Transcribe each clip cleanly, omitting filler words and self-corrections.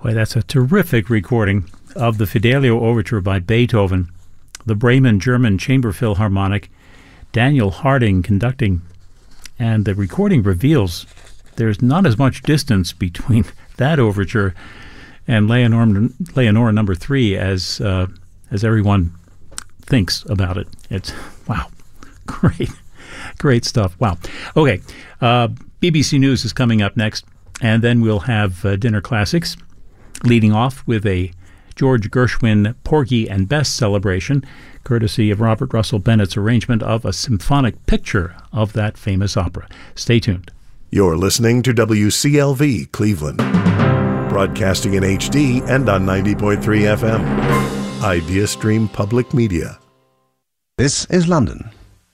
Boy, that's a terrific recording of the Fidelio Overture by Beethoven, the Bremen German Chamber Philharmonic, Daniel Harding conducting. And the recording reveals there's not as much distance between that overture and Leonore number 3 as everyone thinks about it. It's, wow, great stuff. Wow. Okay, BBC News is coming up next, and then we'll have Dinner Classics, leading off with a George Gershwin Porgy and Bess celebration, courtesy of Robert Russell Bennett's arrangement of a symphonic picture of that famous opera. Stay tuned. You're listening to WCLV Cleveland, broadcasting in HD and on 90.3 FM. Idea Stream Public Media. This is London.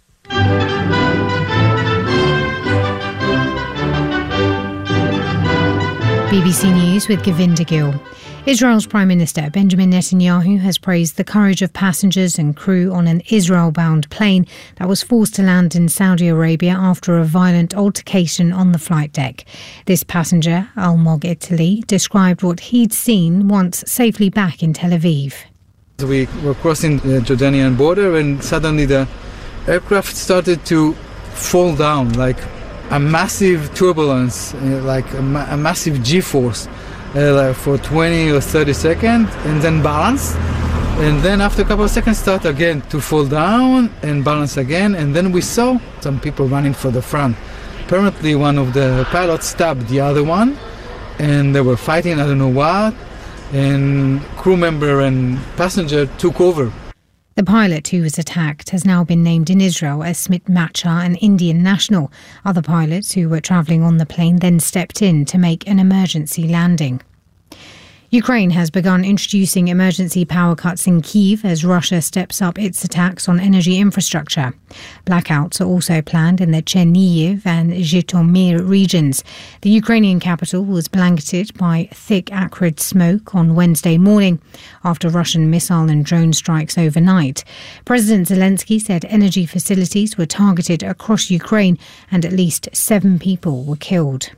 BBC News with Govinda Gill. Israel's Prime Minister Benjamin Netanyahu has praised the courage of passengers and crew on an Israel-bound plane that was forced to land in Saudi Arabia after a violent altercation on the flight deck. This passenger, Almog Italy, described what he'd seen once safely back in Tel Aviv. We were crossing the Jordanian border and suddenly the aircraft started to fall down like a massive turbulence, like a massive G-force. Like for 20 or 30 seconds and then balance, and then after a couple of seconds start again to fall down and balance again, and then we saw some people running for the front. Apparently one of the pilots stabbed the other one and they were fighting, I don't know what, and crew member and passenger took over. The pilot who was attacked has now been named in Israel as Smit Macha, an Indian national. Other pilots who were travelling on the plane then stepped in to make an emergency landing. Ukraine has begun introducing emergency power cuts in Kyiv as Russia steps up its attacks on energy infrastructure. Blackouts are also planned in the Chernihiv and Zhytomyr regions. The Ukrainian capital was blanketed by thick, acrid smoke on Wednesday morning after Russian missile and drone strikes overnight. President Zelensky said energy facilities were targeted across Ukraine and at least 7 people were killed.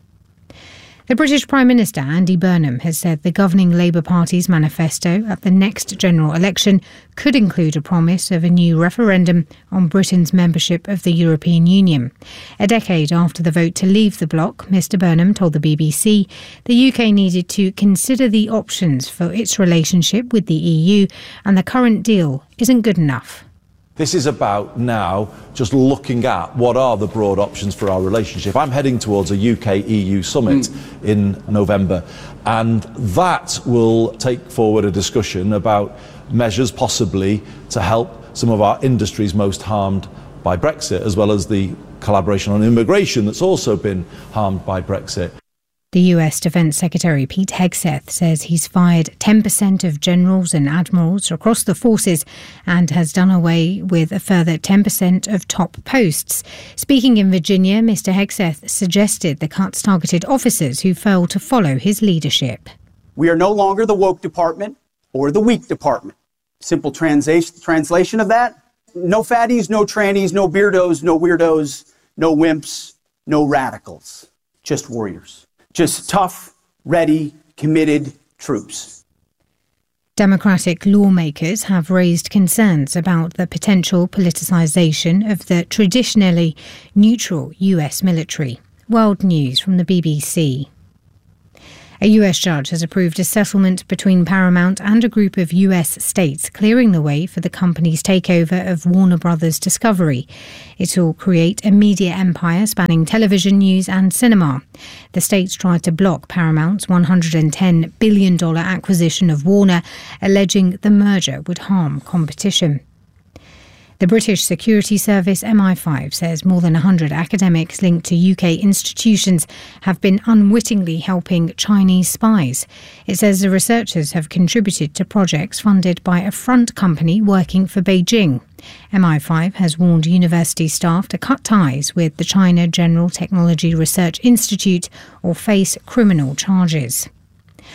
The British Prime Minister Andy Burnham has said the governing Labour Party's manifesto at the next general election could include a promise of a new referendum on Britain's membership of the European Union. A decade after the vote to leave the bloc, Mr Burnham told the BBC the UK needed to consider the options for its relationship with the EU and the current deal isn't good enough. This is about now just looking at what are the broad options for our relationship. I'm heading towards a UK-EU summit in November, and that will take forward a discussion about measures possibly to help some of our industries most harmed by Brexit, as well as the collaboration on immigration that's also been harmed by Brexit. The US Defense Secretary Pete Hegseth says he's fired 10% of generals and admirals across the forces and has done away with a further 10% of top posts. Speaking in Virginia, Mr Hegseth suggested the cuts targeted officers who failed to follow his leadership. We are no longer the woke department or the weak department. Simple translation of that: no fatties, no trannies, no beardos, no weirdos, no wimps, no radicals. Just warriors. Just tough, ready, committed troops. Democratic lawmakers have raised concerns about the potential politicisation of the traditionally neutral US military. World News from the BBC. A US judge has approved a settlement between Paramount and a group of US states, clearing the way for the company's takeover of Warner Brothers Discovery. It will create a media empire spanning television, news and cinema. The states tried to block Paramount's $110 billion acquisition of Warner, alleging the merger would harm competition. The British security service MI5 says more than 100 academics linked to UK institutions have been unwittingly helping Chinese spies. It says the researchers have contributed to projects funded by a front company working for Beijing. MI5 has warned university staff to cut ties with the China General Technology Research Institute or face criminal charges.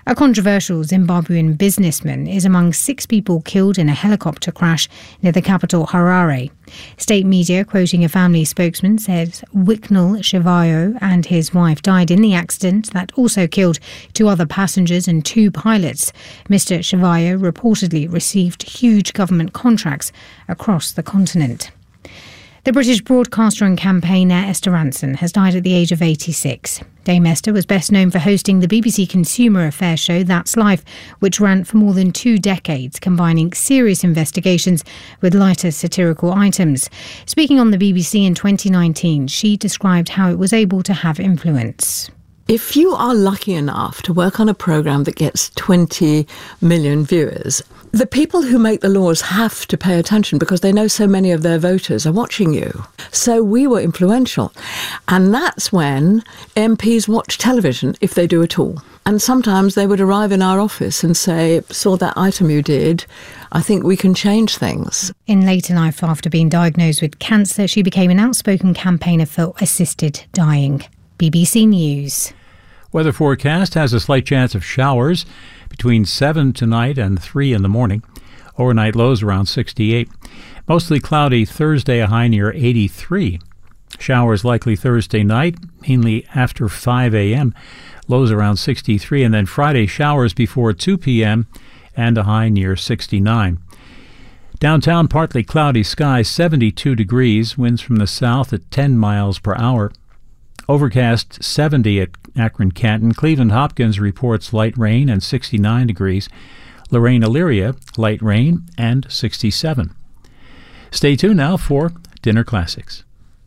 A controversial Zimbabwean businessman is among 6 people killed in a helicopter crash near the capital Harare. State media, quoting a family spokesman, said Wicknell Shivayo and his wife died in the accident that also killed 2 other passengers and 2 pilots. Mr. Shivayo reportedly received huge government contracts across the continent. The British broadcaster and campaigner Esther Rantzen has died at the age of 86. Dame Esther was best known for hosting the BBC consumer affairs show That's Life, which ran for more than 2 decades, combining serious investigations with lighter satirical items. Speaking on the BBC in 2019, she described how it was able to have influence. If you are lucky enough to work on a programme that gets 20 million viewers, the people who make the laws have to pay attention because they know so many of their voters are watching you. So we were influential. And that's when MPs watch television, if they do at all. And sometimes they would arrive in our office and say, saw that item you did, I think we can change things. In later life, after being diagnosed with cancer, she became an outspoken campaigner for assisted dying. BBC News. Weather forecast has a slight chance of showers between 7 tonight and 3 in the morning. Overnight lows around 68. Mostly cloudy Thursday, a high near 83. Showers likely Thursday night, mainly after 5 a.m. Lows around 63. And then Friday, showers before 2 p.m. and a high near 69. Downtown, partly cloudy skies, 72 degrees. Winds from the south at 10 miles per hour. Overcast 70 at Akron-Canton. Cleveland-Hopkins reports light rain and 69 degrees. Lorraine-Elyria, light rain and 67. Stay tuned now for Dinner Classics.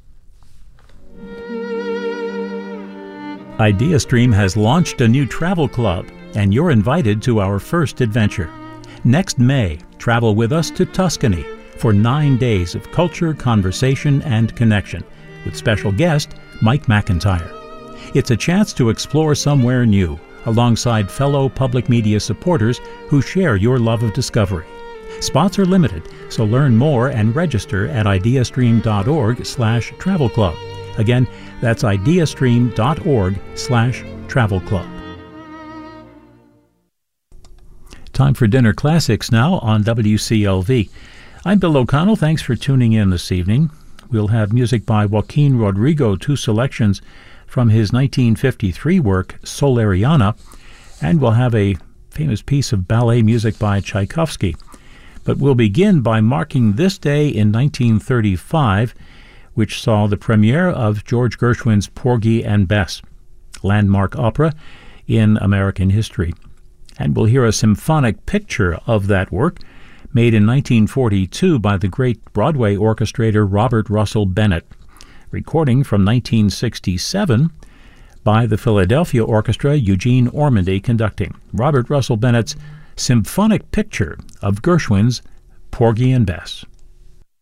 IdeaStream has launched a new travel club, and you're invited to our first adventure. Next May, travel with us to Tuscany for 9 days of culture, conversation, and connection, with special guest Mike McIntyre. It's a chance to explore somewhere new, alongside fellow public media supporters who share your love of discovery. Spots are limited, so learn more and register at ideastream.org/travel club. Again, that's ideastream.org/travel club. Time for Dinner Classics now on WCLV. I'm Bill O'Connell. Thanks for tuning in this evening. We'll have music by Joaquin Rodrigo, 2 selections from his 1953 work, Soleriana, and we'll have a famous piece of ballet music by Tchaikovsky. But we'll begin by marking this day in 1935, which saw the premiere of George Gershwin's Porgy and Bess, landmark opera in American history. And we'll hear a symphonic picture of that work, made in 1942 by the great Broadway orchestrator Robert Russell Bennett. Recording from 1967 by the Philadelphia Orchestra, Eugene Ormandy conducting. Robert Russell Bennett's symphonic picture of Gershwin's Porgy and Bess.